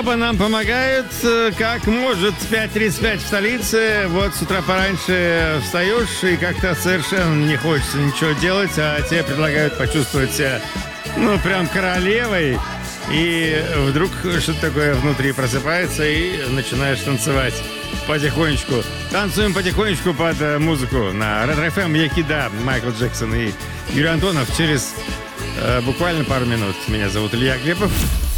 баба нам помогает, как может. 5:35 в столице. Вот с утра пораньше встаешь, и как-то совершенно не хочется ничего делать, а тебе предлагают почувствовать себя, ну, прям королевой. И вдруг что-то такое внутри просыпается, и начинаешь танцевать потихонечку. Танцуем потихонечку под музыку на Ретро-ФМ. Якида, Майкл Джексон и Юрий Антонов через буквально пару минут. Меня зовут Илья Глебов.